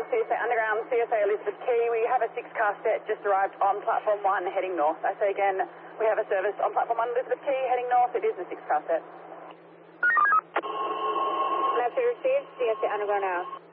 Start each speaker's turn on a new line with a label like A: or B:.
A: CSA Underground, CSA Elizabeth Quay. We have a 6-car set just arrived on platform 1 heading north. I say again, we have a service on platform 1 Elizabeth Quay heading north. It is a 6-car set.
B: Message received, CSA Underground out.